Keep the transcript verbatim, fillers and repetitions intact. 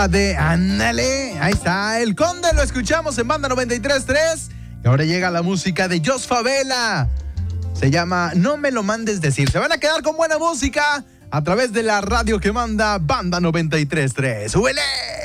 música de Ándale, ahí está, El Conde, lo escuchamos en Banda noventa y tres punto tres. Y ahora llega la música de Jos Favela. Se llama No me lo mandes decir. Se van a quedar con buena música a través de la radio que manda Banda noventa y tres punto tres. ¡Súbele!